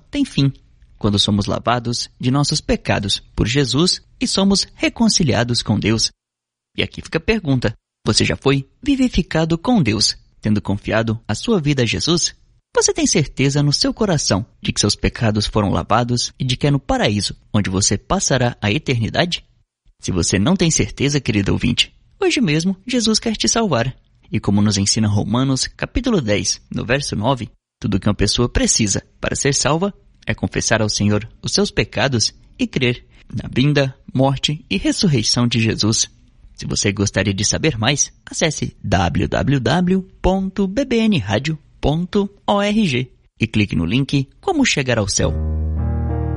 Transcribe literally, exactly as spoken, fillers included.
tem fim, quando somos lavados de nossos pecados por Jesus e somos reconciliados com Deus. E aqui fica a pergunta: você já foi vivificado com Deus, tendo confiado a sua vida a Jesus? Você tem certeza no seu coração de que seus pecados foram lavados e de que é no paraíso onde você passará a eternidade? Se você não tem certeza, querido ouvinte, hoje mesmo Jesus quer te salvar. E como nos ensina Romanos, capítulo dez, no verso nove, tudo que uma pessoa precisa para ser salva é confessar ao Senhor os seus pecados e crer na vinda, morte e ressurreição de Jesus. Se você gostaria de saber mais, acesse w w w ponto b b n radio ponto org e clique no link Como Chegar ao Céu.